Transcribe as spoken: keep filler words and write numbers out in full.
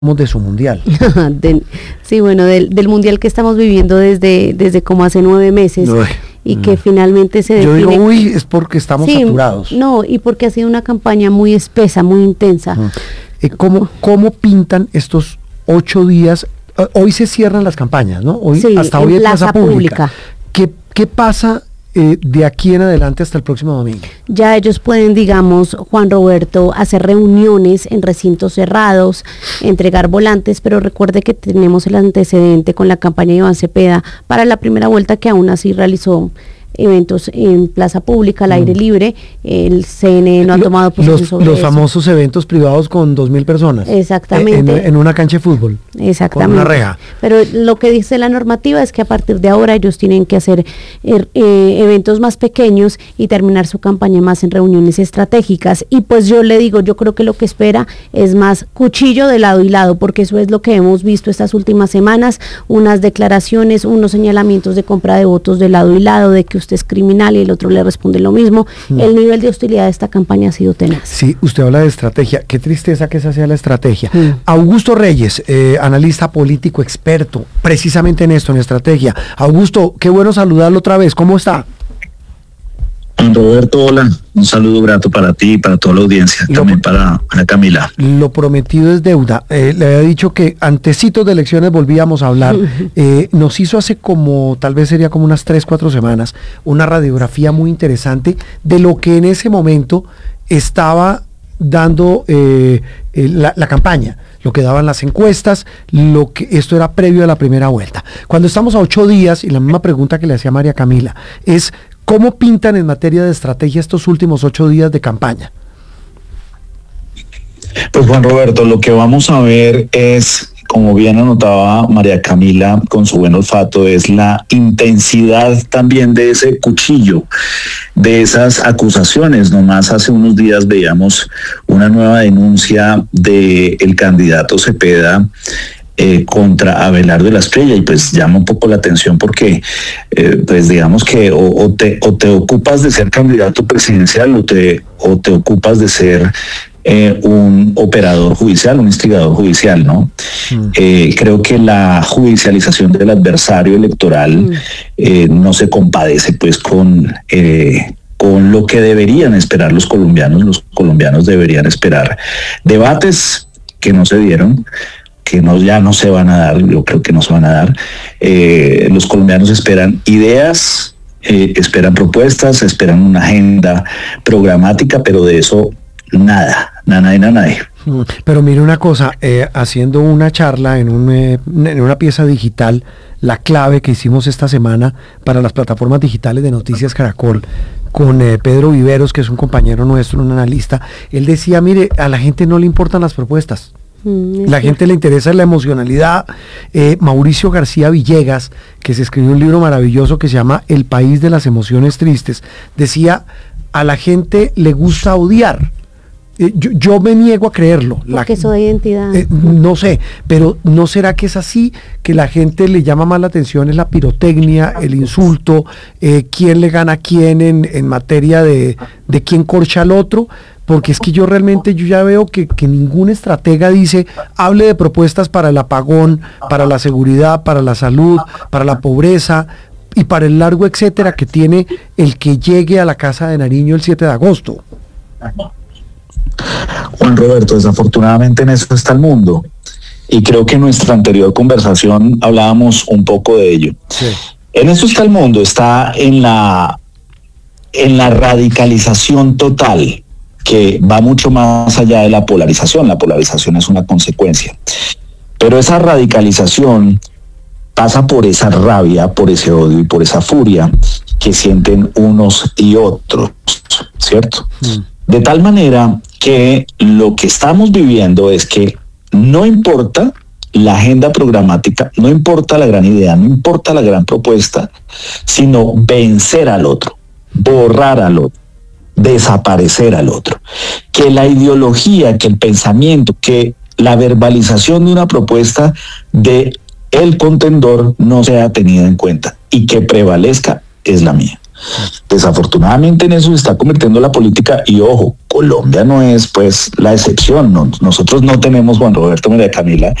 de su mundial. de, sí, bueno, del, del mundial que estamos viviendo desde, desde como hace nueve meses. Uy, y que mm. finalmente se define. Yo define. digo, uy, es porque estamos sí, saturados. No, y porque ha sido una campaña muy espesa, muy intensa. Mm. Eh, ¿cómo, ¿Cómo pintan estos ocho días? Uh, hoy se cierran las campañas, ¿no? Hoy, sí, hasta hoy en hay plaza, plaza pública. pública. ¿Qué, qué pasa Eh, de aquí en adelante hasta el próximo domingo? Ya ellos pueden, digamos, Juan Roberto, hacer reuniones en recintos cerrados, entregar volantes, pero recuerde que tenemos el antecedente con la campaña de Iván Cepeda para la primera vuelta, que aún así realizó eventos en plaza pública, al aire libre. El C N E no ha tomado posición los, sobre los eso. famosos eventos privados con dos mil personas. Exactamente. En, en una cancha de fútbol. Exactamente. Con una reja. Pero lo que dice la normativa es que a partir de ahora ellos tienen que hacer eh, eh, eventos más pequeños y terminar su campaña más en reuniones estratégicas. Y pues yo le digo, yo creo que lo que espera es más cuchillo de lado y lado, porque eso es lo que hemos visto estas últimas semanas, unas declaraciones, unos señalamientos de compra de votos de lado y lado, de que usted es criminal y el otro le responde lo mismo. Mm. El nivel de hostilidad de esta campaña ha sido tenaz. Sí, usted habla de estrategia. Qué tristeza que esa sea la estrategia. Mm. Augusto Reyes, eh, analista político experto, precisamente en esto, en estrategia. Augusto, qué bueno saludarlo otra vez. ¿Cómo está? Roberto, hola, un saludo grato para ti y para toda la audiencia, lo, también para, para Camila. Lo prometido es deuda. Eh, le había dicho que antecitos de elecciones volvíamos a hablar. Eh, nos hizo hace como, tal vez sería como unas tres, cuatro semanas, una radiografía muy interesante de lo que en ese momento estaba dando eh, eh, la, la campaña, lo que daban las encuestas, lo que esto era previo a la primera vuelta. Cuando estamos a ocho días, y la misma pregunta que le hacía María Camila, es ¿cómo pintan en materia de estrategia estos últimos ocho días de campaña? Pues Juan Roberto, lo que vamos a ver es, como bien anotaba María Camila con su buen olfato, es la intensidad también de ese cuchillo, de esas acusaciones. Nomás hace unos días veíamos una nueva denuncia del candidato Cepeda Eh, contra Abelardo de la Espriella, y pues llama un poco la atención porque eh, pues digamos que o, o, te, o te ocupas de ser candidato presidencial o te, o te ocupas de ser eh, un operador judicial, un instigador judicial, ¿no? Mm. Eh, creo que la judicialización del adversario electoral mm. eh, no se compadece pues con eh, con lo que deberían esperar los colombianos. Los colombianos deberían esperar debates que no se dieron, que no, ya no se van a dar, yo creo que no se van a dar. Eh, los colombianos esperan ideas, eh, esperan propuestas, esperan una agenda programática, pero de eso nada, nada, nada, nada. Pero mire una cosa, eh, haciendo una charla en, un, eh, en una pieza digital, la clave que hicimos esta semana para las plataformas digitales de Noticias Caracol, con eh, Pedro Viveros, que es un compañero nuestro, un analista, él decía, mire, a la gente no le importan las propuestas. La gente le interesa la emocionalidad. eh, Mauricio García Villegas, que se escribió un libro maravilloso que se llama El País de las Emociones Tristes, decía, a la gente le gusta odiar. eh, yo, yo me niego a creerlo. Porque eso de identidad. Eh, no sé, pero ¿no será que es así? Que la gente le llama más la atención es la pirotecnia, el insulto, eh, quién le gana a quién en, en materia de, de quién corcha al otro. Porque es que yo realmente yo ya veo que, que ningún estratega dice, hable de propuestas para el apagón, para la seguridad, para la salud, para la pobreza y para el largo etcétera que tiene el que llegue a la Casa de Nariño el siete de agosto. Juan Roberto, desafortunadamente en eso está el mundo. Y creo que en nuestra anterior conversación hablábamos un poco de ello. Sí. En eso está el mundo, está en la, en la radicalización total, que va mucho más allá de la polarización. La polarización es una consecuencia, pero esa radicalización pasa por esa rabia, por ese odio y por esa furia que sienten unos y otros, ¿cierto? Mm. De tal manera que lo que estamos viviendo es que no importa la agenda programática, no importa la gran idea, no importa la gran propuesta, sino vencer al otro, borrar al otro, desaparecer al otro. Que la ideología, que el pensamiento, que la verbalización de una propuesta de el contendor no sea tenida en cuenta y que prevalezca es la mía. Desafortunadamente en eso se está convirtiendo la política y ojo, Colombia no es pues la excepción, no, nosotros no tenemos, Juan Roberto, María Camila,